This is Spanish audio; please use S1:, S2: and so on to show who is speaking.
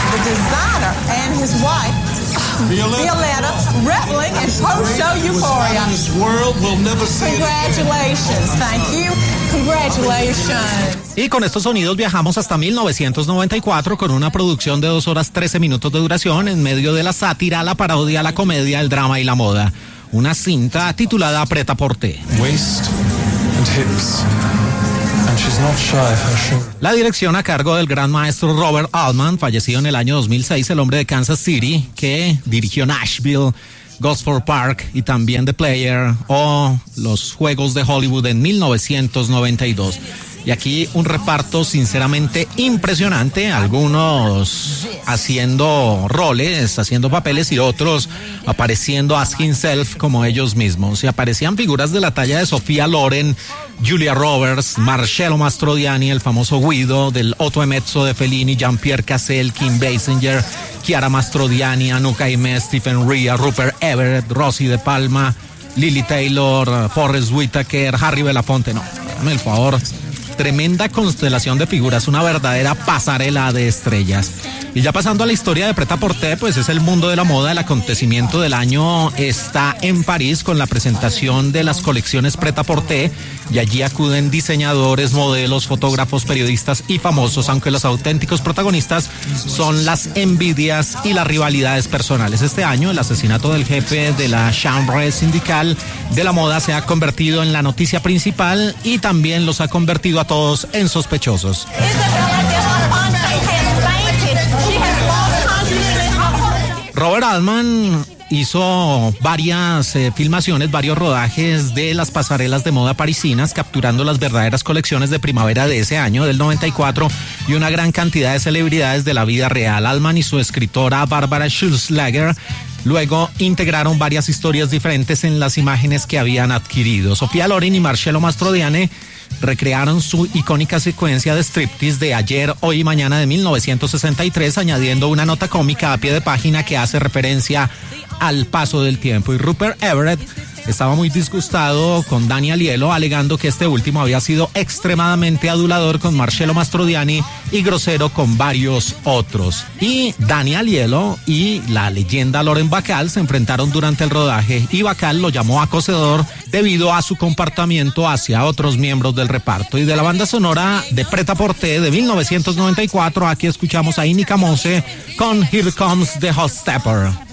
S1: the designer and his wife, Violetta, reveling in post-show euphoria. Congratulations, thank you, congratulations.
S2: Y con estos sonidos viajamos hasta 1994 con una producción de 2 horas 13 minutos de duración en medio de la sátira, la parodia, la comedia, el drama y la moda. Una cinta titulada Prêt-à-porter.
S3: Waist and hips. And she's not shy of her shoulder.
S2: La dirección a cargo del gran maestro Robert Altman, fallecido en el año 2006, el hombre de Kansas City, que dirigió Nashville, Gosford Park y también The Player o Los Juegos de Hollywood en 1992. Y aquí un reparto sinceramente impresionante, algunos haciendo roles, haciendo papeles y otros apareciendo as himself como ellos mismos. Y aparecían figuras de la talla de Sofía Loren, Julia Roberts, Marcello Mastroianni, el famoso Guido, del Otto Emezzo de Fellini, Jean-Pierre Cassel, Kim Basinger, Chiara Mastroianni, Anouk Aimée, Stephen Rea, Rupert Everett, Rosie de Palma, Lily Taylor, Forrest Whitaker, Harry Belafonte. No, dame el favor. Tremenda constelación de figuras, una verdadera pasarela de estrellas. Y ya pasando a la historia de Prêt-à-porter, pues es el mundo de la moda. El acontecimiento del año está en París con la presentación de las colecciones Prêt-à-porter, y allí acuden diseñadores, modelos, fotógrafos, periodistas y famosos, aunque los auténticos protagonistas son las envidias y las rivalidades personales. Este año el asesinato del jefe de la Chambre sindical de la moda se ha convertido en la noticia principal y también los ha convertido a todos en sospechosos. Robert Altman hizo varias filmaciones, varios rodajes de las pasarelas de moda parisinas, capturando las verdaderas colecciones de primavera de ese año, del 94, y una gran cantidad de celebridades de la vida real. Altman y su escritora Barbara Schulzlager luego integraron varias historias diferentes en las imágenes que habían adquirido. Sofía Loren y Marcello Mastroianni recrearon su icónica secuencia de striptease de Ayer, Hoy y Mañana de 1963, añadiendo una nota cómica a pie de página que hace referencia al paso del tiempo. Y Rupert Everett estaba muy disgustado con Danny Aiello, alegando que este último había sido extremadamente adulador con Marcello Mastroianni y grosero con varios otros. Y Danny Aiello y la leyenda Lauren Bacall se enfrentaron durante el rodaje y Bacall lo llamó acosador debido a su comportamiento hacia otros miembros del reparto. Y de la banda sonora de Prêt-à-porter de 1994, aquí escuchamos a Inika Mose con Here Comes the Hot Stepper.